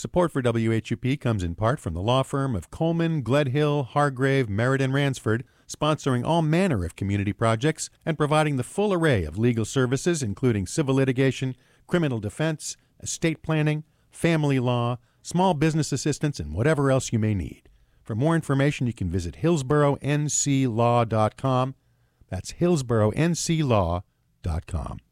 Support for WHUP comes in part from the law firm of Coleman, Gledhill, Hargrave, Merritt, and Ransford, sponsoring all manner of community projects and providing the full array of legal services, including civil litigation, criminal defense, estate planning, family law, small business assistance, and whatever else you may need. For more information, you can visit hillsboroughnclaw.com. That's hillsboroughnclaw.com.